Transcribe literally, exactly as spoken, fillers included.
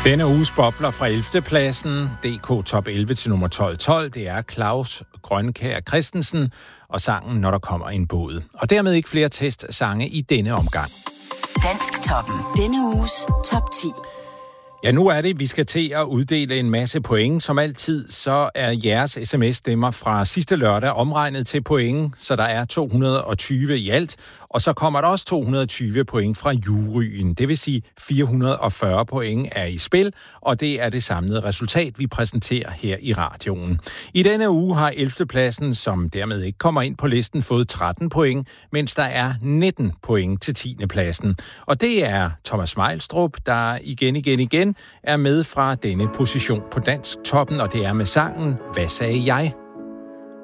Denne uges bobler fra ellevte pladsen, D K Top elleve til nummer tolv tolv, det er Claus Grønkjær Christensen og sangen Når der kommer en båd. Og dermed ikke flere testsange i denne omgang. Dansktoppen. Denne uges top ti. Ja, nu er det, vi skal til at uddele en masse point. Som altid, så er jeres sms-stemmer fra sidste lørdag omregnet til point, så der er to hundrede og tyve i alt. Og så kommer der også to hundrede og tyve point fra juryen. Det vil sige fire hundrede og fyrre point er i spil, og det er det samlede resultat, vi præsenterer her i radioen. I denne uge har ellevte pladsen, som dermed ikke kommer ind på listen, fået tretten point, mens der er nitten point til tiende pladsen. Og det er Thomas Meilstrup, der igen, igen, igen er med fra denne position på Dansktoppen, og det er med sangen Hvad sagde jeg?